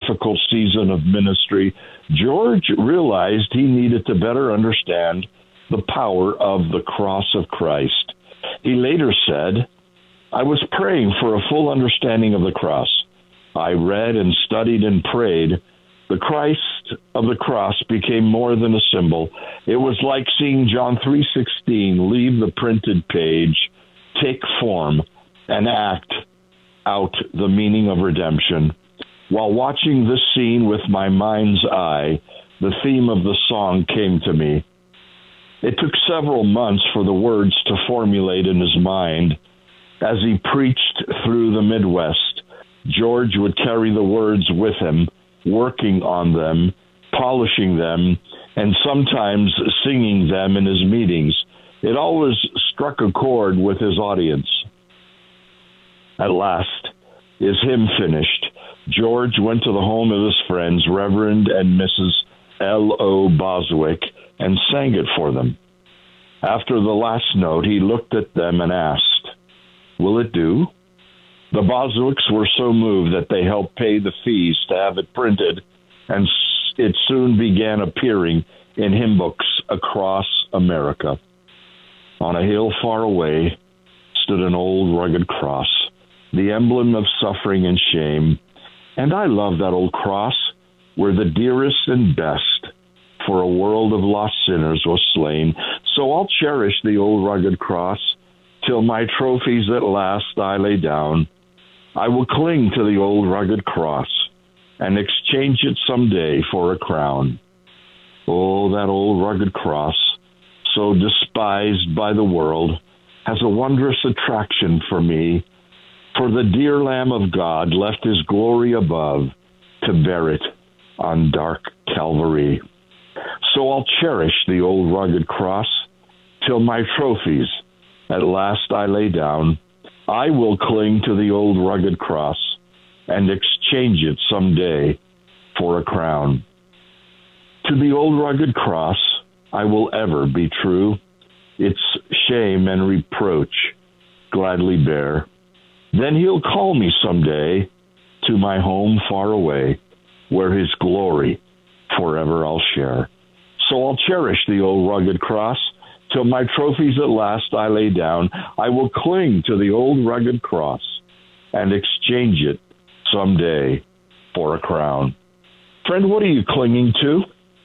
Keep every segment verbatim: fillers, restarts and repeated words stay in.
difficult season of ministry, George realized he needed to better understand the power of the cross of Christ. He later said, "I was praying for a full understanding of the cross. I read and studied and prayed. The Christ of the cross became more than a symbol. It was like seeing John three sixteen leave the printed page, take form, and act out the meaning of redemption. While watching this scene with my mind's eye, the theme of the song came to me. It took several months for the words to formulate in his mind. As he preached through the Midwest, George would carry the words with him, working on them, polishing them, and sometimes singing them in his meetings. It always struck a chord with his audience. At last, his hymn finished, George went to the home of his friends, Reverend and Missus L O Boswick, and sang it for them. After the last note, he looked at them and asked, "Will it do?" The Boswicks were so moved that they helped pay the fees to have it printed, and it soon began appearing in hymn books across America. On a hill far away stood an old rugged cross, the emblem of suffering and shame. And I love that old cross where the dearest and best for a world of lost sinners was slain. So I'll cherish the old rugged cross till my trophies at last I lay down. I will cling to the old rugged cross and exchange it someday for a crown. Oh, that old rugged cross, so despised by the world, has a wondrous attraction for me. For the dear Lamb of God left his glory above to bear it on dark Calvary. So I'll cherish the old rugged cross till my trophies at last I lay down. I will cling to the old rugged cross and exchange it someday for a crown. To the old rugged cross I will ever be true. Its shame and reproach gladly bear. Then he'll call me someday to my home far away, where his glory forever I'll share. So I'll cherish the old rugged cross till my trophies at last I lay down. I will cling to the old rugged cross and exchange it someday for a crown. Friend, what are you clinging to?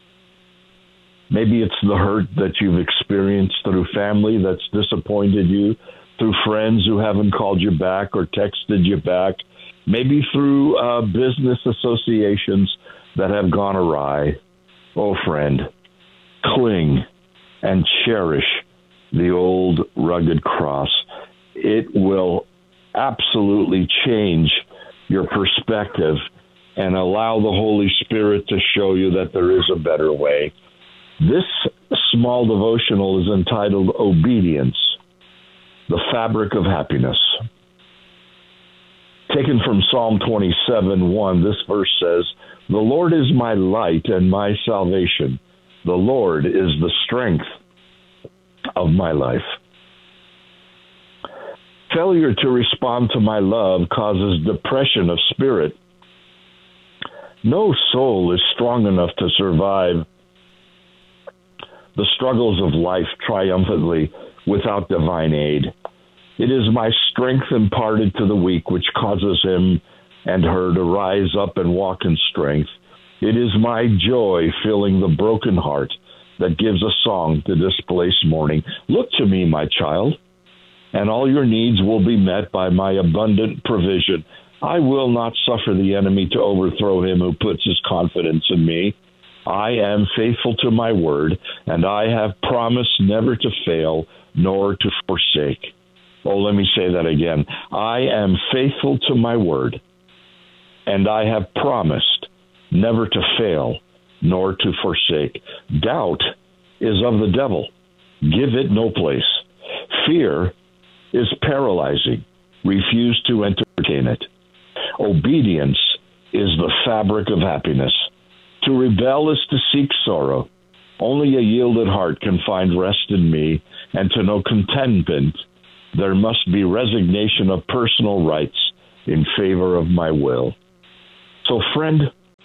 Maybe it's the hurt that you've experienced through family that's disappointed you, through friends who haven't called you back or texted you back, maybe through uh, business associations that have gone awry. Oh, friend, cling and cherish the old rugged cross. It will absolutely change your perspective and allow the Holy Spirit to show you that there is a better way. This small devotional is entitled Obedience, the Fabric of Happiness. Taken from Psalm twenty-seven, one, this verse says, "The Lord is my light and my salvation. The Lord is the strength of my life." Failure to respond to my love causes depression of spirit. No soul is strong enough to survive the struggles of life triumphantly without divine aid. It is my strength imparted to the weak which causes him and her to rise up and walk in strength. It is my joy filling the broken heart that gives a song to displaced mourning. Look to me, my child, and all your needs will be met by my abundant provision. I will not suffer the enemy to overthrow him who puts his confidence in me. I am faithful to my word, and I have promised never to fail nor to forsake. Oh, let me say that again. I am faithful to my word, and I have promised never to fail nor to forsake. Doubt is of the devil. Give it no place. Fear is paralyzing. Refuse to entertain it. Obedience is the fabric of happiness. To rebel is to seek sorrow. Only a yielded heart can find rest in me, and to know contentment, there must be resignation of personal rights in favor of my will. So, friend,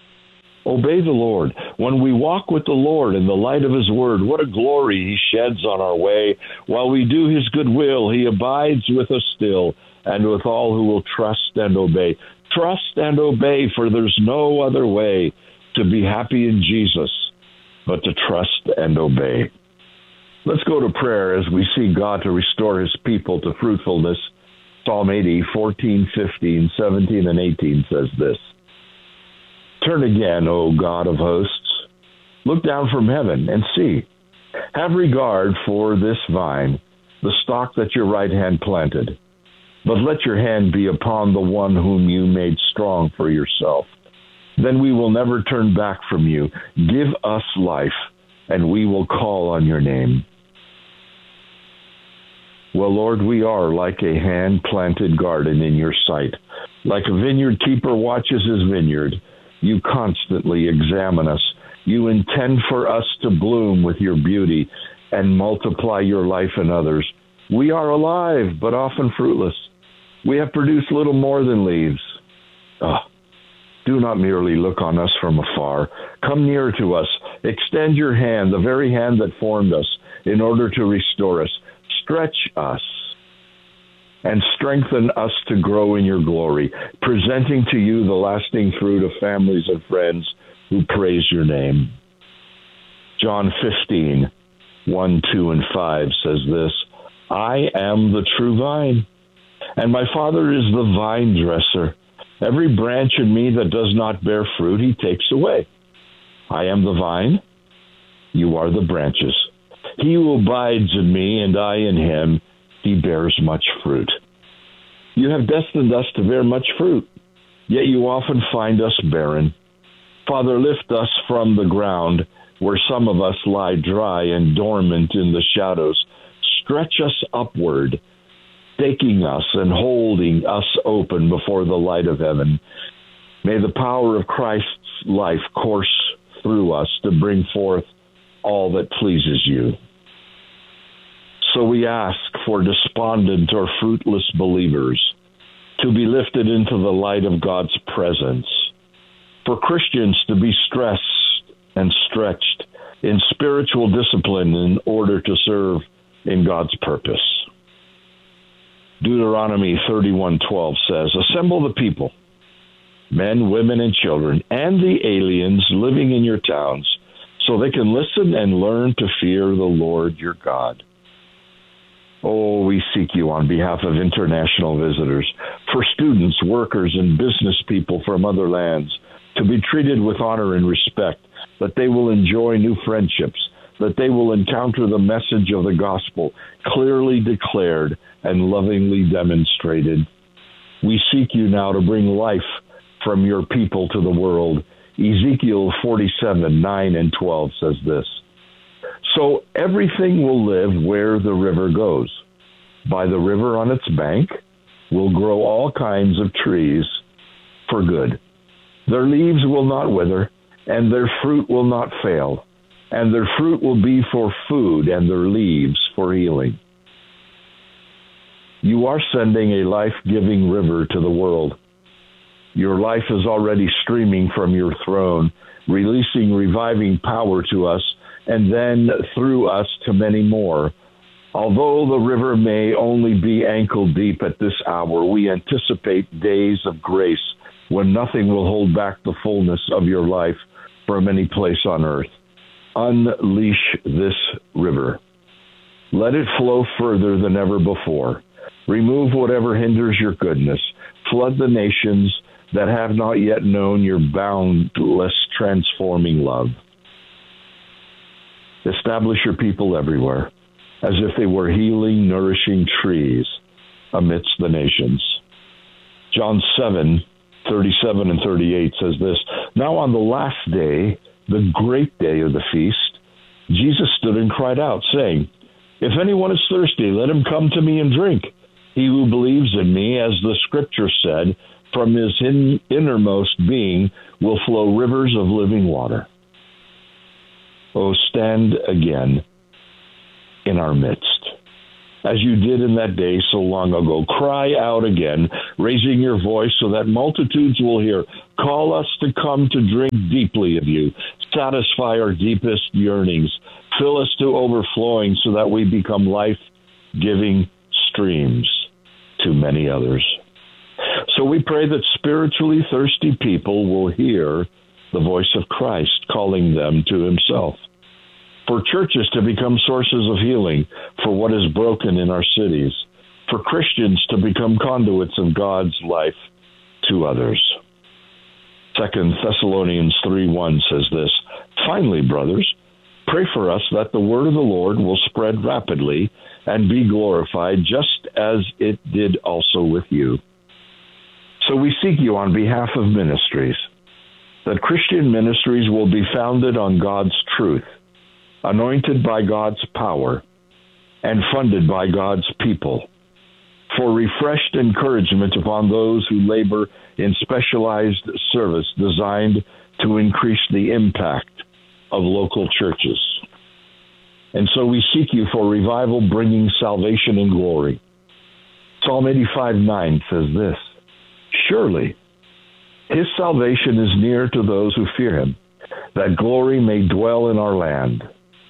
Obey the Lord. When we walk with the Lord in the light of his word, what a glory he sheds on our way. While we do his good will, he abides with us still and with all who will trust and obey. Trust and obey, for there's no other way to be happy in Jesus but to trust and obey. Let's go to prayer as we see God to restore his people to fruitfulness. Psalm eighty, fourteen, fifteen, seventeen, and eighteen says this. Turn again, O God of hosts. Look down from heaven and see. Have regard for this vine, the stalk that your right hand planted. But let your hand be upon the one whom you made strong for yourself. Then we will never turn back from you. Give us life, and we will call on your name. Well, Lord, we are like a hand-planted garden in your sight. Like a vineyard keeper watches his vineyard, you constantly examine us. You intend for us to bloom with your beauty and multiply your life in others. We are alive, but often fruitless. We have produced little more than leaves. Oh, do not merely look on us from afar. Come near to us. Extend your hand, the very hand that formed us, in order to restore us. Stretch us and strengthen us to grow in your glory, presenting to you the lasting fruit of families and friends who praise your name. John fifteen, one, two, and five says this, I am the true vine, and my Father is the vine dresser. Every branch in me that does not bear fruit, he takes away. I am the vine, you are the branches. He who abides in me and I in him, he bears much fruit. You have destined us to bear much fruit, yet you often find us barren. Father, lift us from the ground where some of us lie dry and dormant in the shadows. Stretch us upward, staking us and holding us open before the light of heaven. May the power of Christ's life course through us to bring forth all that pleases you. So we ask for despondent or fruitless believers to be lifted into the light of God's presence, for Christians to be stressed and stretched in spiritual discipline in order to serve in God's purpose. Deuteronomy thirty-one twelve says, assemble the people, men, women, and children, and the aliens living in your towns, so they can listen and learn to fear the Lord your God. Oh, we seek you on behalf of international visitors, for students, workers, and business people from other lands, to be treated with honor and respect, that they will enjoy new friendships, that they will encounter the message of the gospel clearly declared and lovingly demonstrated. We seek you now to bring life from your people to the world. Ezekiel forty-seven, nine and twelve says this. So everything will live where the river goes. By the river on its bank will grow all kinds of trees for good. Their leaves will not wither, and their fruit will not fail, and their fruit will be for food, and their leaves for healing. You are sending a life-giving river to the world. Your life is already streaming from your throne, releasing reviving power to us, and then through us to many more. Although the river may only be ankle deep at this hour, we anticipate days of grace when nothing will hold back the fullness of your life from any place on earth. Unleash this river. Let it flow further than ever before. Remove whatever hinders your goodness. Flood the nations that have not yet known your boundless transforming love. Establish your people everywhere, as if they were healing, nourishing trees amidst the nations. John seven, thirty-seven and thirty-eight says this, Now on the last day, the great day of the feast, Jesus stood and cried out, saying, If anyone is thirsty, let him come to me and drink. He who believes in me, as the scripture said, from his in- innermost being will flow rivers of living water. Oh, stand again in our midst. as you did in that day so long ago. Cry out again, raising your voice so that multitudes will hear. Call us to come to drink deeply of you. Satisfy our deepest yearnings. Fill us to overflowing so that we become life-giving streams to many others. So we pray that spiritually thirsty people will hear the voice of Christ calling them to himself. For churches to become sources of healing for what is broken in our cities. For Christians to become conduits of God's life to others. Second Thessalonians three one says this, Finally, brothers, pray for us that the word of the Lord will spread rapidly and be glorified just as it did also with you. So we seek you on behalf of ministries, that Christian ministries will be founded on God's truth, anointed by God's power, and funded by God's people, for refreshed encouragement upon those who labor in specialized service designed to increase the impact of local churches. And so we seek you for revival, bringing salvation and glory. Psalm eighty-five nine says this, Surely his salvation is near to those who fear him, that glory may dwell in our land.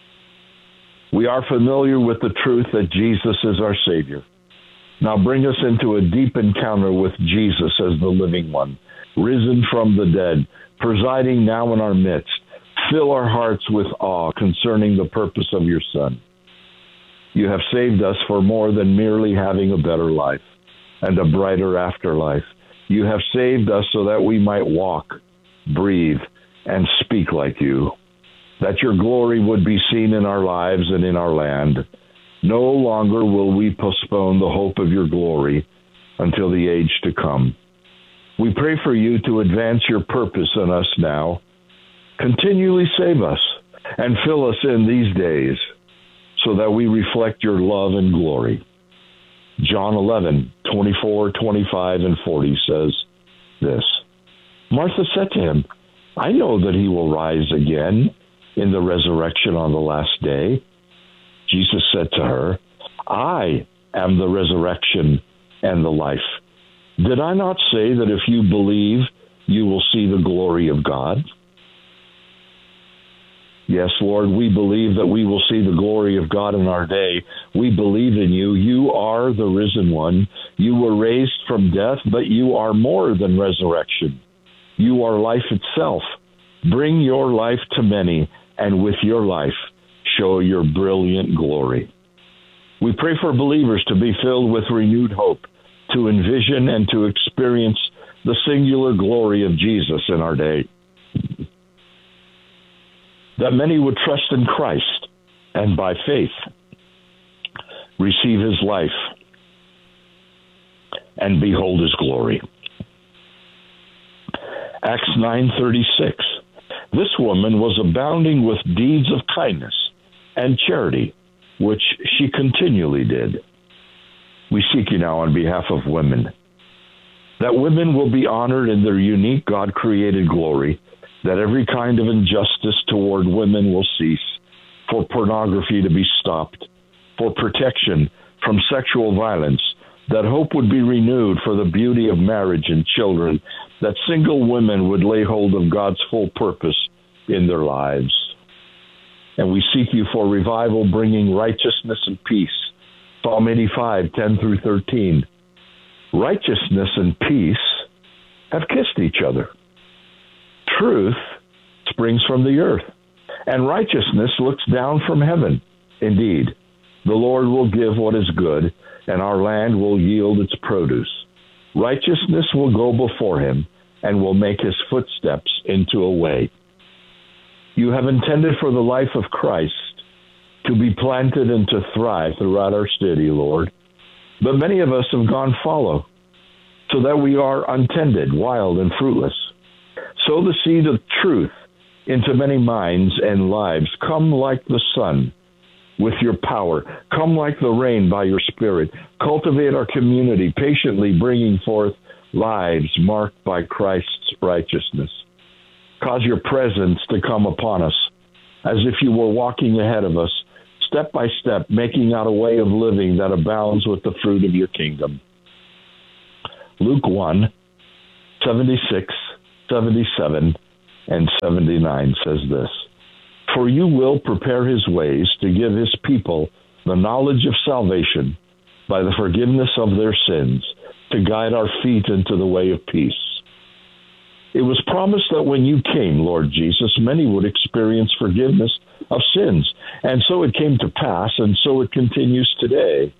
We are familiar with the truth that Jesus is our Savior. Now bring us into a deep encounter with Jesus as the living one, risen from the dead, presiding now in our midst. Fill our hearts with awe concerning the purpose of your Son. You have saved us for more than merely having a better life and a brighter afterlife. You have saved us so that we might walk, breathe, and speak like you, that your glory would be seen in our lives and in our land. No longer will we postpone the hope of your glory until the age to come. We pray for you to advance your purpose in us now. Continually save us and fill us in these days so that we reflect your love and glory. John eleven, twenty-four, twenty-five, and forty says this. Martha said to him, I know that he will rise again in the resurrection on the last day. Jesus said to her, I am the resurrection and the life. Did I not say that if you believe, you will see the glory of God? Yes, Lord, we believe that we will see the glory of God in our day. We believe in you. You are the risen one. You were raised from death, but you are more than resurrection. You are life itself. Bring your life to many, and with your life, show your brilliant glory. We pray for believers to be filled with renewed hope, to envision and to experience the singular glory of Jesus in our day. That many would trust in Christ and by faith receive his life and behold his glory. Acts nine thirty-six. This woman was abounding with deeds of kindness and charity, which she continually did. We seek you now on behalf of women, that women will be honored in their unique God-created glory, that every kind of injustice toward women will cease, for pornography to be stopped, for protection from sexual violence, that hope would be renewed for the beauty of marriage and children, that single women would lay hold of God's full purpose in their lives. And we seek you for revival, bringing righteousness and peace. Psalm eighty-five, ten through thirteen. Righteousness and peace have kissed each other. Truth springs from the earth, and righteousness looks down from heaven. Indeed, the Lord will give what is good, and our land will yield its produce. Righteousness will go before him, and will make his footsteps into a way. You have intended for the life of Christ to be planted and to thrive throughout our city, Lord. But many of us have gone fallow, so that we are untended, wild, and fruitless. Sow the seed of truth into many minds and lives. Come like the sun with your power. Come like the rain by your spirit. Cultivate our community, patiently bringing forth lives marked by Christ's righteousness. Cause your presence to come upon us as if you were walking ahead of us, step by step, making out a way of living that abounds with the fruit of your kingdom. Luke one, seventy-six, seventy-seven, and seventy-nine says this, "For you will prepare his ways to give his people the knowledge of salvation by the forgiveness of their sins, to guide our feet into the way of peace." It was promised that when you came, Lord Jesus, many would experience forgiveness of sins. And so it came to pass, and so it continues today.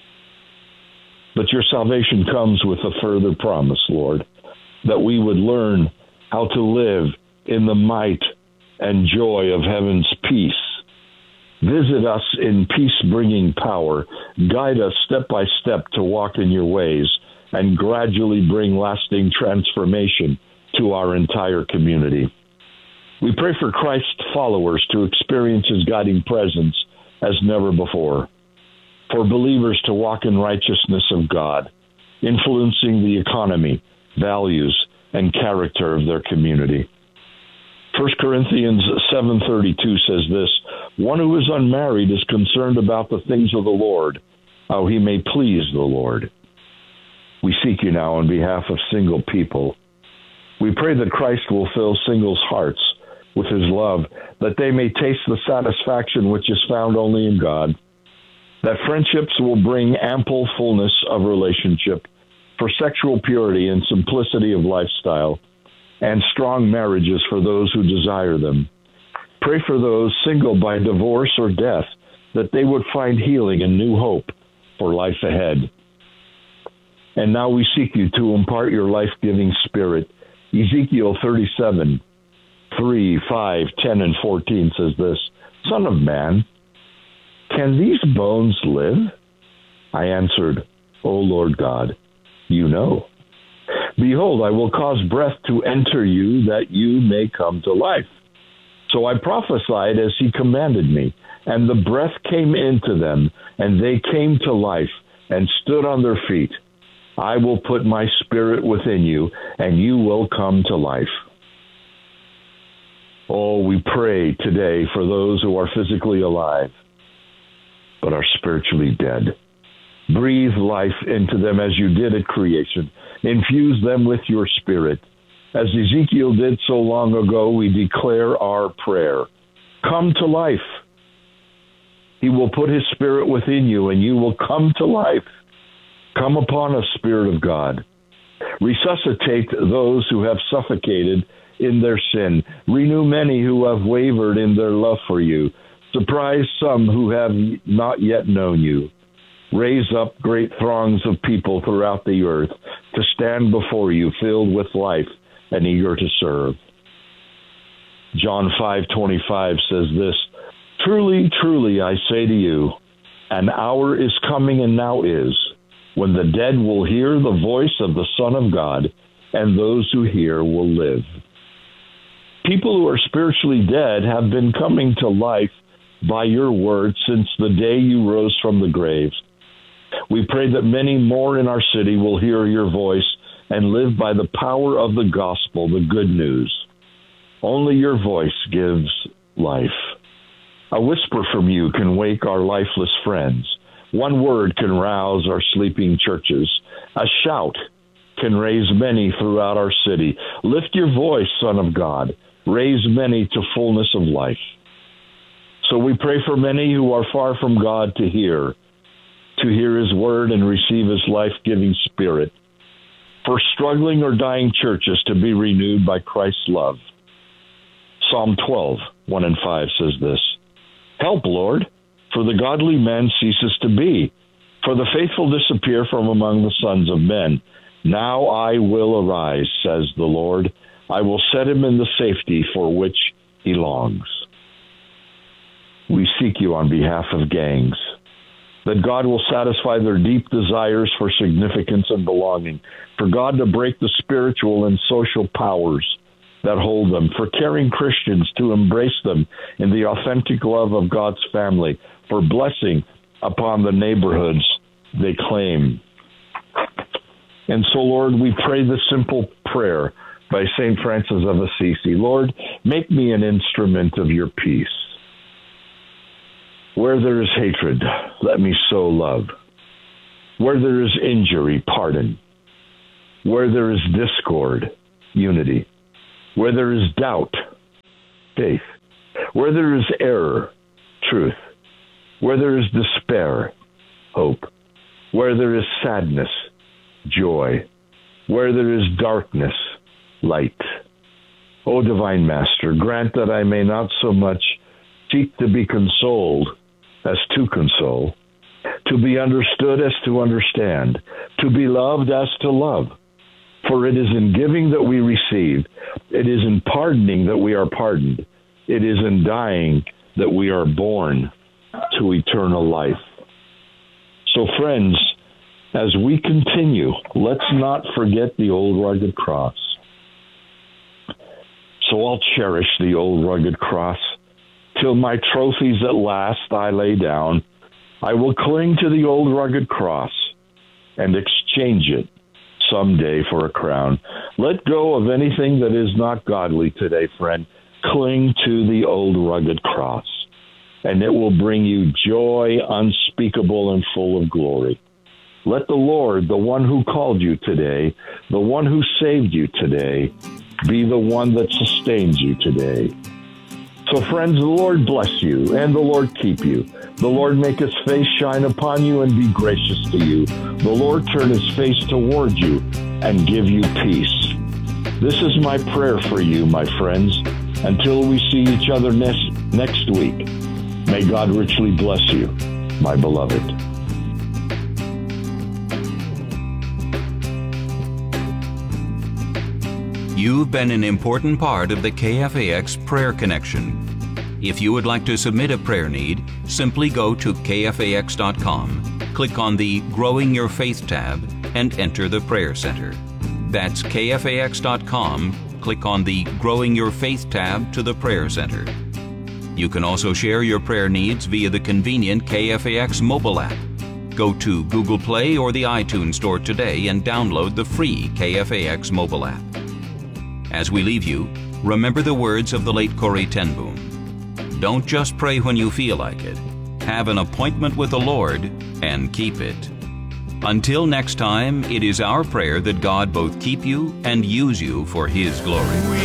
But your salvation comes with a further promise, Lord, that we would learn how to live in the might and joy of heaven's peace. Visit us in peace-bringing power. Guide us step by step to walk in your ways and gradually bring lasting transformation to our entire community. We pray for Christ's followers to experience his guiding presence as never before, for believers to walk in righteousness of God, influencing the economy, values, and character of their community. First Corinthians seven thirty-two says this, "One who is unmarried is concerned about the things of the Lord, how he may please the Lord." We seek you now on behalf of single people. We pray that Christ will fill singles' hearts with his love, that they may taste the satisfaction which is found only in God, that friendships will bring ample fullness of relationship for sexual purity and simplicity of lifestyle, and strong marriages for those who desire them. Pray for those single by divorce or death, that they would find healing and new hope for life ahead. And now we seek you to impart your life-giving spirit. Ezekiel thirty-seven, three, five, ten, and fourteen says this, "Son of man, can these bones live?" I answered, "O Lord God, you know." "Behold, I will cause breath to enter you, that you may come to life." So I prophesied as he commanded me, and the breath came into them, and they came to life and stood on their feet. I will put my spirit within you, and you will come to life. Oh, we pray today for those who are physically alive, but are spiritually dead. Breathe life into them as you did at creation. Infuse them with your spirit. As Ezekiel did so long ago, we declare our prayer. Come to life. He will put his spirit within you, and you will come to life. Come upon us, Spirit of God. Resuscitate those who have suffocated in their sin. Renew many who have wavered in their love for you. Surprise some who have not yet known you. Raise up great throngs of people throughout the earth to stand before you filled with life and eager to serve. John five twenty-five says this, "Truly, truly, I say to you, an hour is coming and now is, when the dead will hear the voice of the Son of God, and those who hear will live." People who are spiritually dead have been coming to life by your word since the day you rose from the grave. We pray that many more in our city will hear your voice and live by the power of the gospel, the good news. Only your voice gives life. A whisper from you can wake our lifeless friends. One word can rouse our sleeping churches. A shout can raise many throughout our city. Lift your voice, Son of God. Raise many to fullness of life. So we pray for many who are far from God to hear, to hear his word and receive his life-giving spirit. For struggling or dying churches to be renewed by Christ's love. Psalm twelve, one and five says this, "Help, Lord, for the godly man ceases to be, for the faithful disappear from among the sons of men. Now I will arise, says the Lord. I will set him in the safety for which he longs." We seek you on behalf of gangs, that God will satisfy their deep desires for significance and belonging, for God to break the spiritual and social powers that hold them, for caring Christians to embrace them in the authentic love of God's family, for blessing upon the neighborhoods they claim. And so, Lord, we pray this simple prayer by Saint Francis of Assisi. Lord, make me an instrument of your peace. Where there is hatred, let me sow love. Where there is injury, pardon. Where there is discord, unity. Where there is doubt, faith. Where there is error, truth. Where there is despair, hope. Where there is sadness, joy. Where there is darkness, light. O Divine Master, grant that I may not so much seek to be consoled as to console, to be understood as to understand, to be loved as to love. For it is in giving that we receive, it is in pardoning that we are pardoned, it is in dying that we are born to eternal life. So friends, as we continue, let's not forget the old rugged cross. So I'll cherish the old rugged cross till my trophies at last I lay down. I will cling to the old rugged cross and exchange it someday for a crown. Let go of anything that is not godly today, friend. Cling to the old rugged cross, and it will bring you joy unspeakable and full of glory. Let the Lord, the one who called you today, the one who saved you today, be the one that sustains you today. So friends, the Lord bless you, and the Lord keep you. The Lord make his face shine upon you and be gracious to you. The Lord turn his face toward you and give you peace. This is my prayer for you, my friends, until we see each other next, next week. May God richly bless you, my beloved. You've been an important part of the K F A X Prayer Connection. If you would like to submit a prayer need, simply go to K F A X dot com, click on the Growing Your Faith tab, and enter the Prayer Center. That's K F A X dot com, click on the Growing Your Faith tab to the Prayer Center. You can also share your prayer needs via the convenient K F A X mobile app. Go to Google Play or the iTunes Store today and download the free K F A X mobile app. As we leave you, remember the words of the late Corrie ten Boom. Don't just pray when you feel like it. Have an appointment with the Lord and keep it. Until next time, it is our prayer that God both keep you and use you for His glory.